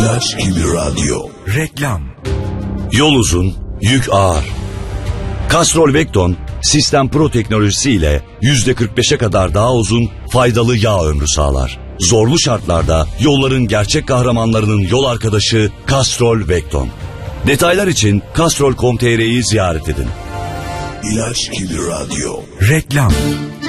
İlaç gibi radyo. Reklam. Yol uzun, yük ağır. Castrol Vecton, Sistem Pro teknolojisi ile %45'e kadar daha uzun, faydalı yağ ömrü sağlar. Zorlu şartlarda yolların gerçek kahramanlarının yol arkadaşı Castrol Vecton. Detaylar için castrol.com.tr'yi ziyaret edin. İlaç gibi radyo. Reklam.